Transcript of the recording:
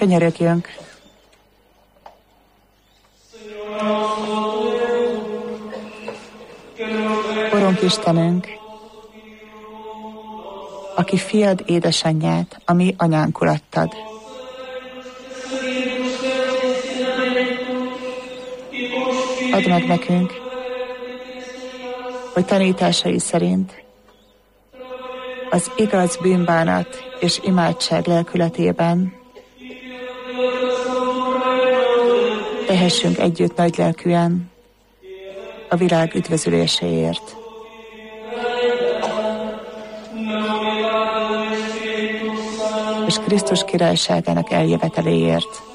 Könyörögjünk. Urunk Istenünk, aki fiad édesanyját, a mi anyánkul adtad. Add meg nekünk, hogy tanításai szerint az igaz bűnbánat és imádság lelkületében tehessünk együtt nagylelkűen a világ üdvözüléséért. És Krisztus királyságának eljöveteléért.